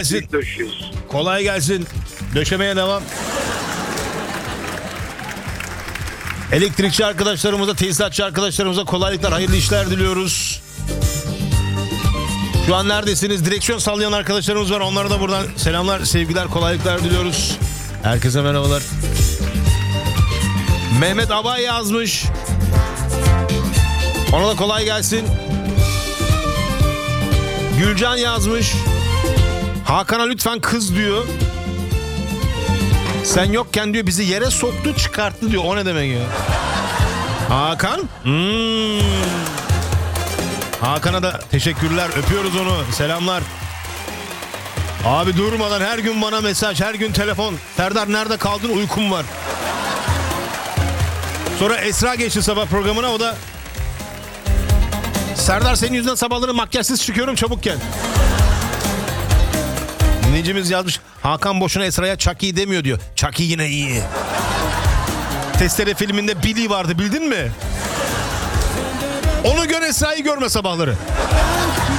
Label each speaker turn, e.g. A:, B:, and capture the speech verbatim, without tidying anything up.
A: Biz döşüyoruz.
B: Kolay gelsin. Döşemeye devam. Elektrikçi arkadaşlarımıza, tesisatçı arkadaşlarımıza kolaylıklar, hayırlı işler diliyoruz. Şu an neredesiniz? Direksiyon sallayan arkadaşlarımız var. Onlara da buradan selamlar, sevgiler, kolaylıklar diliyoruz. Herkese merhabalar. Mehmet Abay yazmış. Ona da kolay gelsin. Gülcan yazmış. Hakan'a lütfen kız diyor. Sen yokken diyor bizi yere soktu çıkarttı diyor. O ne demek ya? Hakan? Hmm. Hakan'a da teşekkürler. Öpüyoruz onu. Selamlar. Abi durmadan her gün bana mesaj, her gün telefon. Serdar nerede kaldın? Uykum var. Sonra Esra geçti sabah programına. O da Serdar senin yüzünden sabahları makyajsız çıkıyorum, çabuk gel. Dinleyicimiz yazmış. Hakan boşuna Esra'ya Chucky demiyor diyor. Chucky yine iyi. Testere filminde Billy vardı, bildin mi? Onu gör, Esra'yı görme sabahları.